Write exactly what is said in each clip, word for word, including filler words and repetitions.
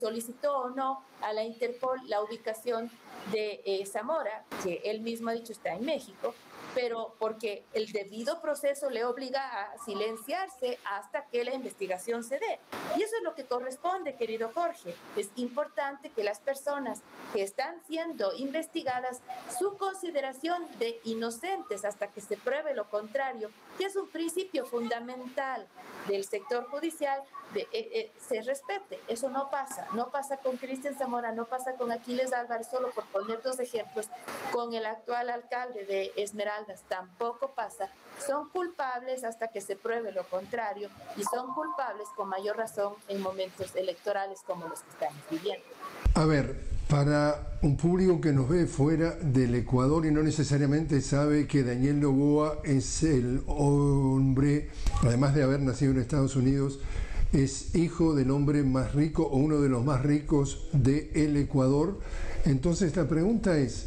solicitó o no a la Interpol la ubicación de eh, Zamora, que él mismo ha dicho está en México, pero porque el debido proceso le obliga a silenciarse hasta que la investigación se dé. Y eso es lo que corresponde, querido Jorge. Es importante que las personas que están siendo investigadas, su consideración de inocentes hasta que se pruebe lo contrario, que es un principio fundamental del sector judicial, de, eh, eh, se respete. Eso no pasa. No pasa con Cristian Zamora, no pasa con Aquiles Álvarez, solo por poner dos ejemplos. Con el actual alcalde de Esmeraldas tampoco pasa. Son culpables hasta que se pruebe lo contrario y son culpables con mayor razón en momentos electorales como los que estamos viviendo. A ver, para un público que nos ve fuera del Ecuador y no necesariamente sabe que Daniel Noboa es el hombre, además de haber nacido en Estados Unidos, es hijo del hombre más rico o uno de los más ricos del Ecuador. Entonces la pregunta es,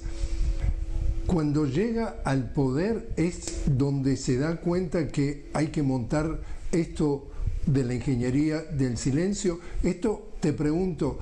cuando llega al poder es donde se da cuenta que hay que montar esto de la ingeniería del silencio. Esto, te pregunto,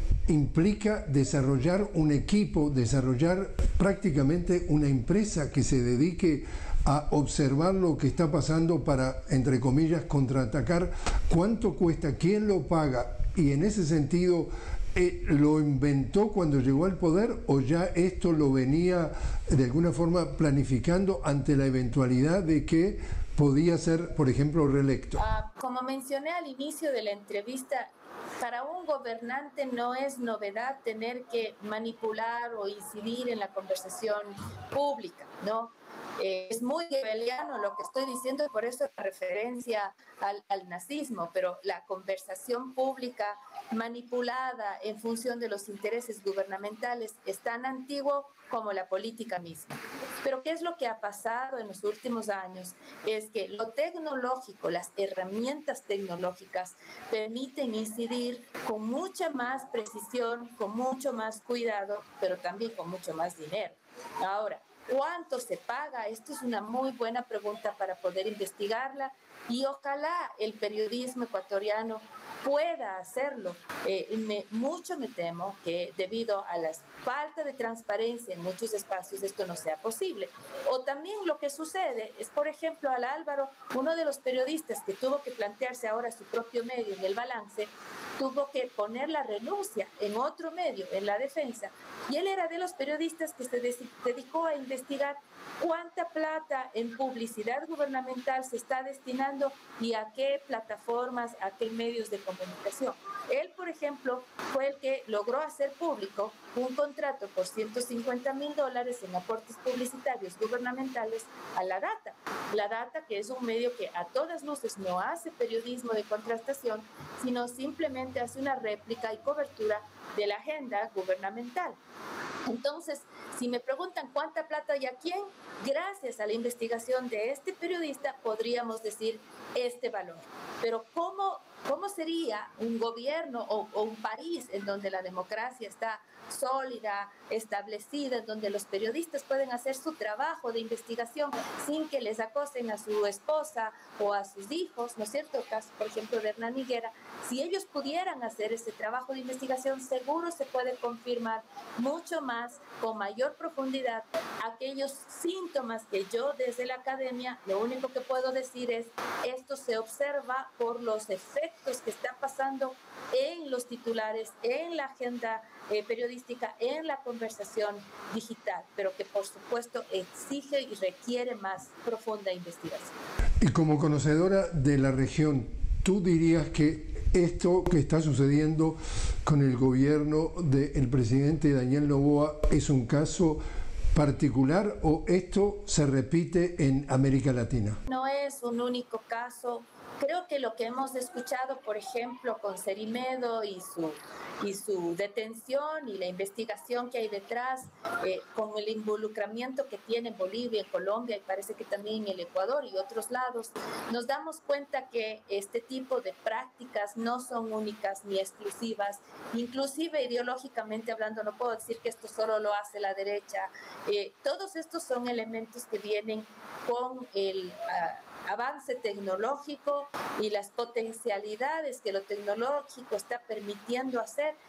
implica desarrollar un equipo, desarrollar prácticamente una empresa que se dedique a observar lo que está pasando para, entre comillas, contraatacar. ¿Cuánto cuesta? ¿Quién lo paga? Y en ese sentido, eh, ¿lo inventó cuando llegó al poder o ya esto lo venía de alguna forma planificando ante la eventualidad de que podía ser, por ejemplo, reelecto? Uh, como mencioné al inicio de la entrevista, para un gobernante no es novedad tener que manipular o incidir en la conversación pública, ¿no? Eh, es muy hegeliano lo que estoy diciendo, por eso la referencia al, al nazismo, pero la conversación pública manipulada en función de los intereses gubernamentales es tan antiguo como la política misma. Pero ¿qué es lo que ha pasado en los últimos años? Es que lo tecnológico, las herramientas tecnológicas permiten incidir con mucha más precisión, con mucho más cuidado, pero también con mucho más dinero. Ahora, ¿cuánto se paga? Esto es una muy buena pregunta para poder investigarla y ojalá el periodismo ecuatoriano pueda hacerlo. Eh, me, mucho me temo que debido a la falta de transparencia en muchos espacios esto no sea posible. O también lo que sucede es, por ejemplo, al Álvaro, uno de los periodistas que tuvo que plantearse ahora su propio medio en el balance, tuvo que poner la renuncia en otro medio, en La Defensa, y él era de los periodistas que se dedicó a investigar cuánta plata en publicidad gubernamental se está destinando y a qué plataformas, a qué medios de comunicación. Él, por ejemplo, fue el que logró hacer público un contrato por ciento cincuenta mil dólares en aportes publicitarios gubernamentales a La Data. La Data, que es un medio que a todas luces no hace periodismo de contrastación, sino simplemente hace una réplica y cobertura de la agenda gubernamental. Entonces, si me preguntan cuánta plata y a quién, gracias a la investigación de este periodista podríamos decir este valor. Pero ¿cómo, cómo sería un gobierno o, o un país en donde la democracia está sólida, establecida, en donde los periodistas pueden hacer su trabajo de investigación sin que les acosen a su esposa o a sus hijos, ¿no es cierto? Caso, por ejemplo, de Hernán Higuera. Si ellos pudieran hacer ese trabajo de investigación, seguro se puede confirmar mucho más, con mayor profundidad, aquellos síntomas que yo desde la academia, lo único que puedo decir es, esto se observa por los efectos que está pasando en los titulares, en la agenda eh, periodística, en la conversación digital, pero que por supuesto exige y requiere más profunda investigación. Y como conocedora de la región, ¿tú dirías que esto que está sucediendo con el gobierno del presidente Daniel Noboa es un caso particular o esto se repite en América Latina? No es un único caso. Creo que lo que hemos escuchado, por ejemplo, con Cerimedo y su, y su detención y la investigación que hay detrás, eh, con el involucramiento que tiene en Bolivia, en Colombia y parece que también en el Ecuador y otros lados, nos damos cuenta que este tipo de prácticas no son únicas ni exclusivas, inclusive ideológicamente hablando, no puedo decir que esto solo lo hace la derecha. Eh, todos estos son elementos que vienen con el... Uh, avance tecnológico y las potencialidades que lo tecnológico está permitiendo hacer,